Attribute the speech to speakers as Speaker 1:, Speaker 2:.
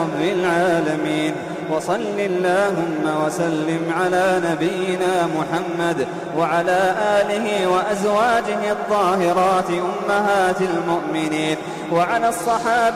Speaker 1: رب العالمين. وصل اللهم وسلم على نبينا محمد وعلى آله وأزواجه الطاهرات أمهات المؤمنين وعلى الصحابة